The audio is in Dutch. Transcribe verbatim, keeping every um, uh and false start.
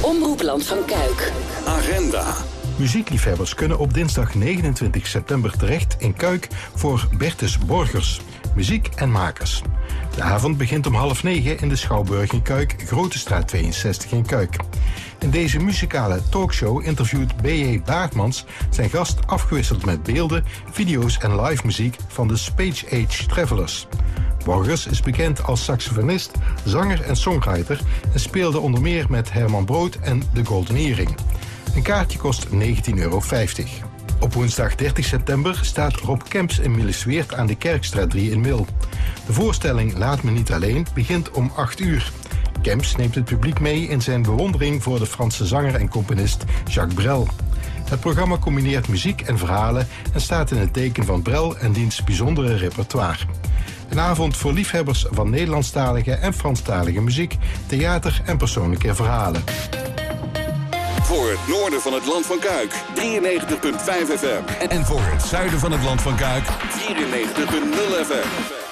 Omroep Land van Kuik. Agenda. Muziekliefhebbers kunnen op dinsdag negenentwintig september terecht in Kuik voor Bertus Borgers, muziek en makers. De avond begint om half negen in de Schouwburg in Kuik, Grote Straat tweeënzestig in Kuik. In deze muzikale talkshow interviewt B J Baartmans zijn gast afgewisseld met beelden, video's en live muziek van de Space Age Travelers. Borgers is bekend als saxofonist, zanger en songwriter en speelde onder meer met Herman Brood en The Golden Earring. Een kaartje kost negentien euro vijftig. Op woensdag dertig september staat Rob Kemps in Millesweert aan de Kerkstraat drie in Mil. De voorstelling Laat me niet alleen begint om acht uur. Kemps neemt het publiek mee in zijn bewondering voor de Franse zanger en componist Jacques Brel. Het programma combineert muziek en verhalen en staat in het teken van Brel en diens bijzondere repertoire. Een avond voor liefhebbers van Nederlandstalige en Franstalige muziek, theater en persoonlijke verhalen. Voor het noorden van het Land van Kuik, drieënnegentig komma vijf F M. En voor het zuiden van het Land van Kuik, vierennegentig komma nul F M.